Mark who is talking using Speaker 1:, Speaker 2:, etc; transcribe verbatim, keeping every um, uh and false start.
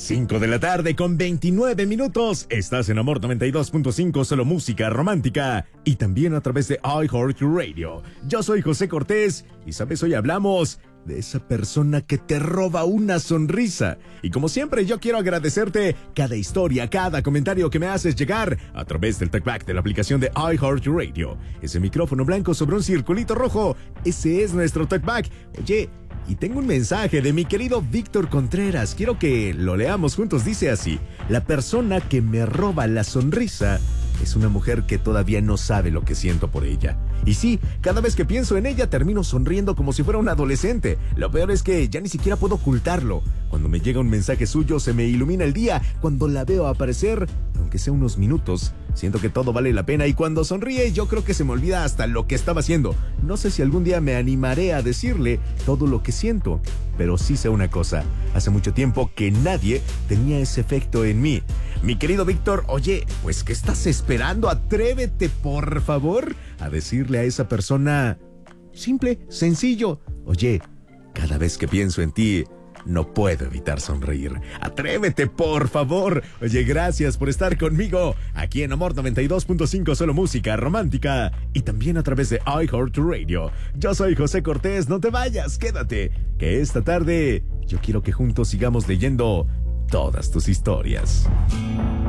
Speaker 1: cinco de la tarde con veintinueve minutos. Estás en Amor noventa y dos punto cinco, solo música romántica. Y también a través de iHeartRadio. Yo soy José Cortés y sabes, hoy hablamos de esa persona que te roba una sonrisa. Y como siempre, yo quiero agradecerte cada historia, cada comentario que me haces llegar a través del talkback de la aplicación de iHeartRadio. Ese micrófono blanco sobre un circulito rojo, ese es nuestro talkback. Oye, y tengo un mensaje de mi querido Víctor Contreras. Quiero que lo leamos juntos. Dice así: la persona que me roba la sonrisa es una mujer que todavía no sabe lo que siento por ella. Y sí, cada vez que pienso en ella termino sonriendo como si fuera un adolescente. Lo peor es que ya ni siquiera puedo ocultarlo. Cuando me llega un mensaje suyo se me ilumina el día. Cuando la veo aparecer, aunque sea unos minutos, siento que todo vale la pena. Y cuando sonríe yo creo que se me olvida hasta lo que estaba haciendo. No sé si algún día me animaré a decirle todo lo que siento, pero sí sé una cosa: hace mucho tiempo que nadie tenía ese efecto en mí. Mi querido Víctor, oye, pues ¿qué estás esperando? Atrévete, por favor, a decirle a esa persona simple, sencillo: oye, cada vez que pienso en ti, no puedo evitar sonreír. Atrévete, por favor. Oye, gracias por estar conmigo aquí en Amor noventa y dos punto cinco, solo música romántica, y también a través de iHeartRadio. Yo soy José Cortés, no te vayas, quédate, que esta tarde yo quiero que juntos sigamos leyendo todas tus historias.